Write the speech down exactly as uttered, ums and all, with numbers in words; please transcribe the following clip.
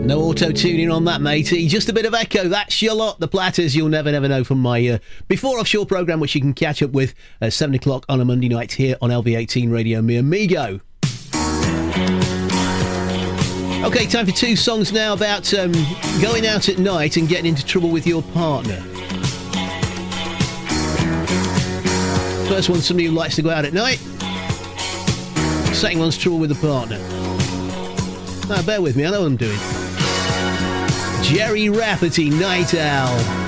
No auto-tuning on that, matey. Just a bit of echo. That's your lot. The Platters, you'll never, never know, from my uh, Before Offshore programme, which you can catch up with at seven o'clock on a Monday night here on L V eighteen Radio Mi Amigo. OK, time for two songs now about um, going out at night and getting into trouble with your partner. First one's somebody who likes to go out at night. Second one's trouble with a partner. Now, bear with me, I know what I'm doing. Jerry Rafferty, Night Owl.